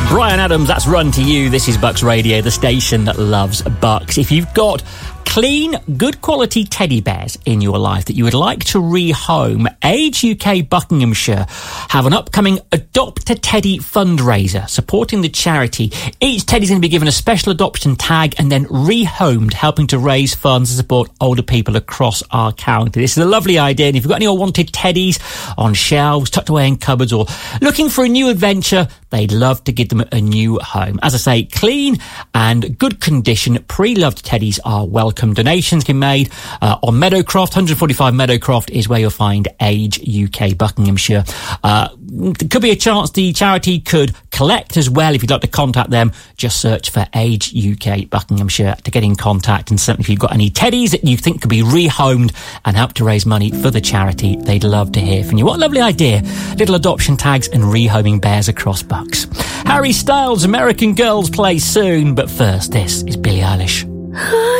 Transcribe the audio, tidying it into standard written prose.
Bryan Adams, that's Run to You. This is Bucks Radio, the station that loves Bucks. If you've got clean, good quality teddy bears in your life that you would like to rehome, Age UK Buckinghamshire have an upcoming Adopt a Teddy fundraiser supporting the charity. Each teddy's going to be given a special adoption tag and then rehomed, helping to raise funds to support older people across our county. This is a lovely idea, and if you've got any unwanted teddies on shelves, tucked away in cupboards, or looking for a new adventure, they'd love to give them a new home. As I say, clean and good condition, pre-loved teddies are welcome. Donations can be made on Meadowcroft. 145 Meadowcroft is where you'll find Age UK Buckinghamshire. There could be a chance the charity could collect as well. If you'd like to contact them, just search for Age UK Buckinghamshire to get in contact. And certainly if you've got any teddies that you think could be rehomed and help to raise money for the charity, they'd love to hear from you. What a lovely idea. Little adoption tags and rehoming bears across Bucks. Harry Styles' American Girls plays soon, but first, this is Billie Eilish.